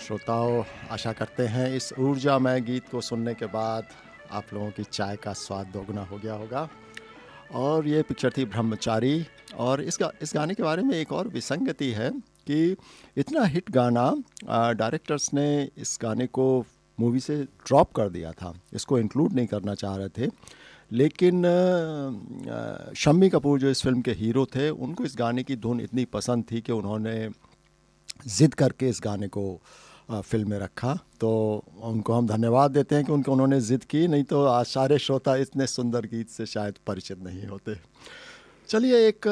श्रोताओं, आशा करते हैं इस ऊर्जामय गीत को सुनने के बाद आप लोगों की चाय का स्वाद दोगुना हो गया होगा। और ये पिक्चर थी ब्रह्मचारी। और इस गाने के बारे में एक और विसंगति है कि इतना हिट गाना डायरेक्टर्स ने इस गाने को मूवी से ड्रॉप कर दिया था, इसको इंक्लूड नहीं करना चाह रहे थे। लेकिन शम्मी कपूर जो इस फिल्म के हीरो थे, उनको इस गाने की धुन इतनी पसंद थी कि उन्होंने ज़िद करके इस गाने को फिल्म में रखा। तो उनको हम धन्यवाद देते हैं कि उन्होंने ज़िद की, नहीं तो आज सारे श्रोता इतने सुंदर गीत से शायद परिचित नहीं होते। चलिए, एक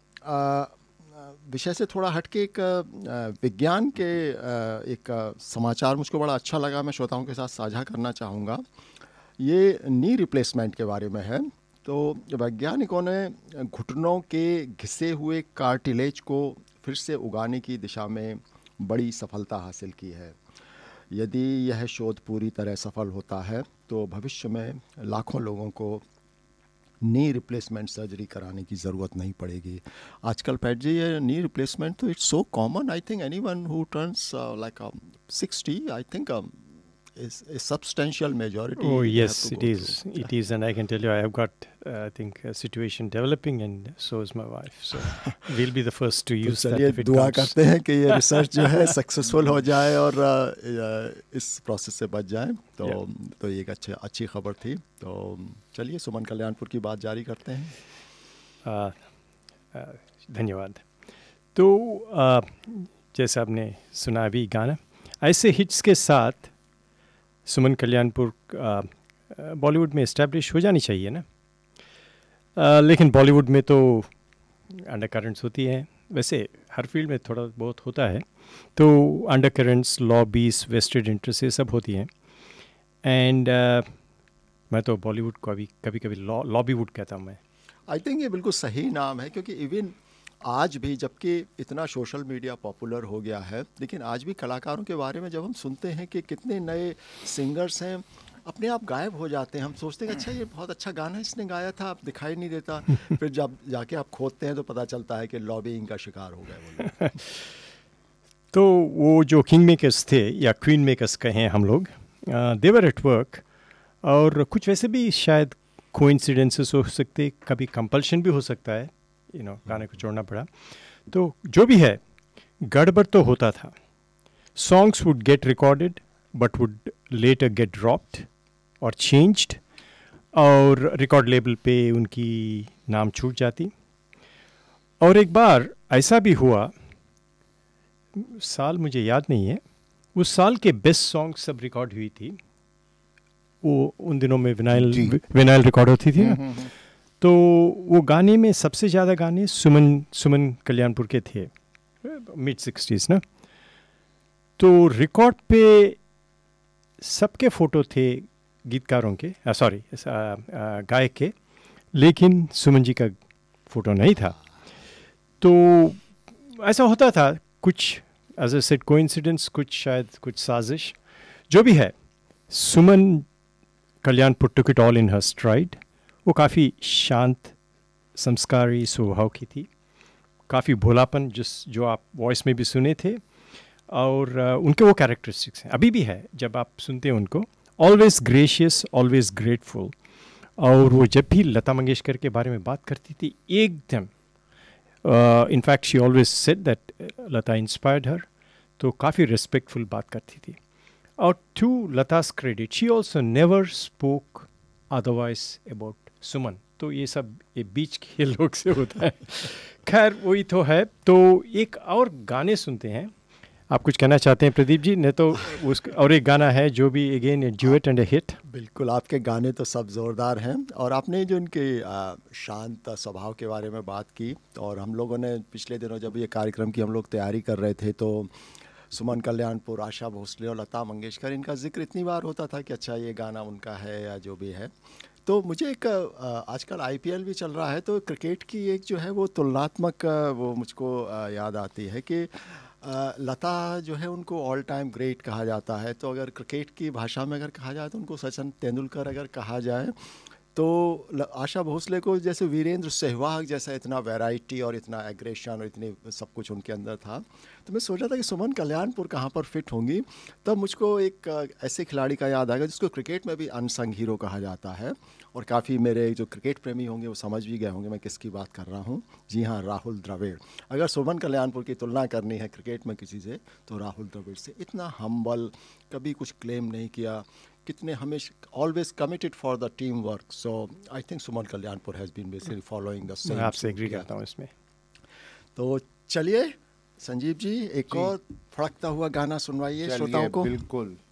विषय से थोड़ा हटके एक विज्ञान के एक समाचार मुझको बड़ा अच्छा लगा, मैं श्रोताओं के साथ साझा करना चाहूँगा। ये नी रिप्लेसमेंट के बारे में है। तो वैज्ञानिकों ने घुटनों के घिसे हुए कार्टिलेज को फिर से उगाने की दिशा में बड़ी सफलता हासिल की है। यदि यह शोध पूरी तरह सफल होता है तो भविष्य में लाखों लोगों को नी रिप्लेसमेंट सर्जरी कराने की ज़रूरत नहीं पड़ेगी। आजकल पैट जी, ये नी रिप्लेसमेंट तो it's so common. I think anyone who turns like 60, I think is a substantial majority. Oh yes, it is, and I can tell you I have got I think a situation developing, and so is my wife, so we'll be the first to use that if it दुआ comes. करते हैं कि ये research जो है successful हो जाए और इस प्रोसेस से बच जाए। तो ये एक अच्छी खबर थी। तो चलिए सुमन कल्याणपुर की बात जारी करते हैं। धन्यवाद। तो जैसे आपने सुना अभी गाना, ऐसे हिट्स के साथ सुमन कल्याणपुर बॉलीवुड में इस्टेब्लिश हो जानी चाहिए ना। लेकिन बॉलीवुड में तो अंडरकरेंट्स होती हैं, वैसे हर फील्ड में थोड़ा बहुत होता है। तो अंडरकरेंट्स, लॉबीज, वेस्टेड इंटरेस्ट, ये सब होती हैं। एंड मैं तो बॉलीवुड को अभी कभी कभी लॉबीवुड कहता हूँ मैं। आई थिंक ये बिल्कुल सही नाम है, क्योंकि इवन आज भी जबकि इतना सोशल मीडिया पॉपुलर हो गया है, लेकिन आज भी कलाकारों के बारे में जब हम सुनते हैं कि कितने नए सिंगर्स हैं, अपने आप गायब हो जाते हैं। हम सोचते हैं कि अच्छा ये बहुत अच्छा गाना इसने गाया था, अब दिखाई नहीं देता। फिर जब जाके आप खोदते हैं तो पता चलता है कि लॉबिंग का शिकार हो गए। तो वो जो किंग मेकर्स थे या क्वीन मेकर्स कहें हम लोग, दे वर एट वर्क। और कुछ वैसे भी शायद कोइंसिडेंसेस हो सकते, कभी कंपल्शन भी हो सकता है, गाने को छोड़ना पड़ा। तो जो भी है, गड़बड़ तो होता था। Songs would get recorded but would letter gate dropped और चेंज्ड, और रिकॉर्ड लेबल पे उनकी नाम छूट जाती। और एक बार ऐसा भी हुआ, साल मुझे याद नहीं है, उस साल के बेस्ट सॉन्ग सब रिकॉर्ड हुई थी। वो उन दिनों में विनाइल रिकॉर्ड होती थी ना। तो वो गाने में सबसे ज़्यादा गाने सुमन कल्याणपुर के थे, मिड 60s ना। तो रिकॉर्ड पे सबके फ़ोटो थे गीतकारों के, गायक के, लेकिन सुमन जी का फ़ोटो नहीं था। तो ऐसा होता था, कुछ एज ए सेड कोइंसिडेंस, कुछ शायद कुछ साजिश, जो भी है। Suman Kalyanpur took it all in her STRIDE. वो काफ़ी शांत, संस्कारी स्वभाव की थी, काफ़ी भोलापन जो आप वॉइस में भी सुने थे, और उनके वो कैरेक्टरिस्टिक्स हैं, अभी भी है जब आप सुनते हैं उनको। Always gracious, always grateful. और वो जब भी लता मंगेशकर के बारे में बात करती थी, एकदम in fact she always said that Lata inspired हर। तो काफ़ी रिस्पेक्टफुल बात करती थी। और to लता's credit, she also never spoke otherwise about सुमन। तो ये सब ये बीच के लोग से होता है। खैर वही तो है। तो एक और गाने सुनते हैं। आप कुछ कहना चाहते हैं प्रदीप जी? नहीं तो और एक गाना है जो भी again duet and A hit. बिल्कुल, आपके गाने तो सब ज़ोरदार हैं। और आपने जो इनके शांत स्वभाव के बारे में बात की, और हम लोगों ने पिछले दिनों जब ये कार्यक्रम की हम लोग तैयारी कर रहे थे, तो सुमन कल्याणपुर, आशा भोसले और लता मंगेशकर, इनका जिक्र इतनी बार होता था कि अच्छा ये गाना उनका है या जो भी है। तो मुझे एक आजकल IPL भी चल रहा है, तो क्रिकेट की एक जो है वो तुलनात्मक वो मुझको याद आती है कि लता जो है उनको ऑल टाइम ग्रेट कहा जाता है। तो अगर क्रिकेट की भाषा में अगर कहा जाए तो उनको सचिन तेंदुलकर अगर कहा जाए, तो आशा भोसले को जैसे वीरेंद्र सहवाग जैसा इतना वैरायटी और इतना एग्रेशन और इतनी सब कुछ उनके अंदर था। तो मैं सोच रहा था कि सुमन कल्याणपुर कहाँ पर फिट होंगी। तब मुझको एक ऐसे खिलाड़ी का याद आएगा जिसको क्रिकेट में भी अनसंग हीरो कहा जाता है, और काफ़ी मेरे जो क्रिकेट प्रेमी होंगे वो समझ भी गए होंगे मैं किसकी बात कर रहा हूँ। जी हाँ, राहुल द्रविड़। अगर सुमन कल्याणपुर की तुलना करनी है क्रिकेट में किसी से तो राहुल द्रविड़ से। इतना हम्बल, कभी कुछ क्लेम नहीं किया, कितने हमेशा always committed for the team work. So I think Suman Kalyanpur has been basically following the same. मैं आपसे एग्री करता हूँ इसमें। तो चलिए संजीव जी, एक और फड़कता हुआ गाना सुनवाइए श्रोताओं को। बिल्कुल।